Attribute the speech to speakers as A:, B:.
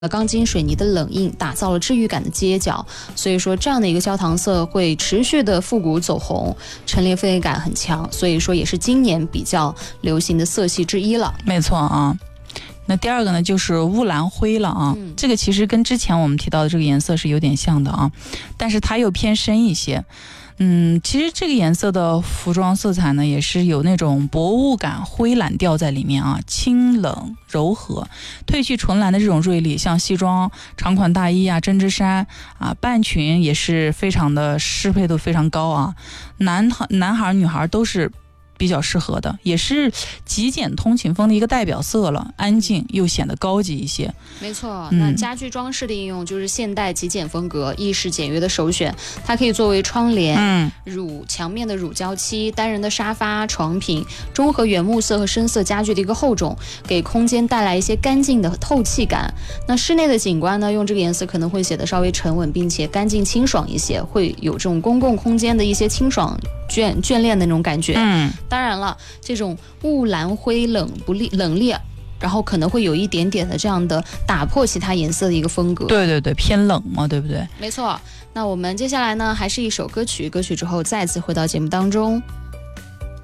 A: 钢筋水泥的冷硬，打造了治愈感的街角。所以说这样的一个焦糖色会持续的复古走红，陈列氛围感很强，所以说也是今年比较流行的色系之一了。
B: 没错啊。那第二个呢，就是雾蓝灰了啊。这个其实跟之前我们提到的这个颜色是有点像的啊，但是它又偏深一些。其实这个颜色的服装色彩呢，也是有那种薄雾感、灰蓝调在里面啊，清冷柔和，褪去纯蓝的这种锐利。像西装、长款大衣啊、针织衫啊、半裙也是非常的适配度非常高啊，男孩女孩都是比较适合的，也是极简通勤风的一个代表色了，安静又显得高级一些。
A: 没错，那家居装饰的应用就是现代极简风格、意式简约的首选。它可以作为窗帘、墙面的乳胶漆、单人的沙发、床品，中和原木色和深色家具的一个厚重，给空间带来一些干净的透气感。那室内的景观呢，用这个颜色可能会显得稍微沉稳，并且干净清爽一些，会有这种公共空间的一些清爽眷恋的那种感觉。当然了，这种雾蓝灰冷冽，然后可能会有一点点的这样的打破其他颜色的一个风格。
B: 对对对，偏冷嘛，对不对？
A: 没错。那我们接下来呢，还是一首歌曲之后再次回到节目当中。